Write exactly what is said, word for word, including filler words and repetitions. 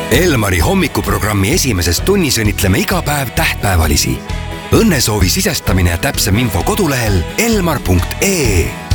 Elmari hommikuprogrammi esimeses tunnis õnnitleme iga päev tähtpäevalisi. Õnnesoovi sisestamine ja täpsem info kodulehel elmar punkt ee.